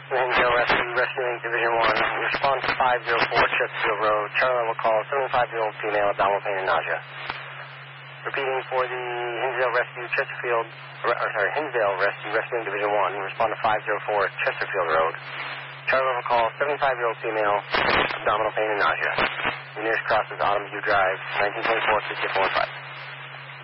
Boston Hinsdale Rescue, Rescue Inc. Division 1. Respond to 504 Chesterfield Road. Charlie will call 75-year-old female, abdominal pain and nausea. Repeating for the Hinsdale Rescue, Hinsdale Rescue, Rescue Inc. Division 1. Respond to 504 Chesterfield Road. Charlie will call 75-year-old female, abdominal pain and nausea. The nearest cross is Autumn View Drive, 1924-6415.